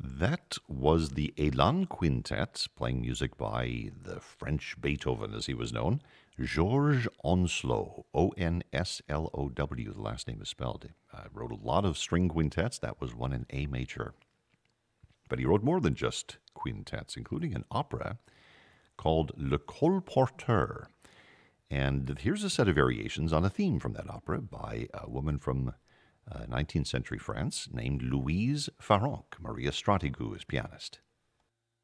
That was the Elan Quintet, playing music by the French Beethoven, as he was known, Georges Onslow, Onslow. The last name is spelled. Wrote a lot of string quintets. That was one in A major. But he wrote more than just quintets, including an opera called Le Colporteur. And here's a set of variations on a theme from that opera by a woman from 19th century France named Louise Farrenc. Maria Stratigou is pianist.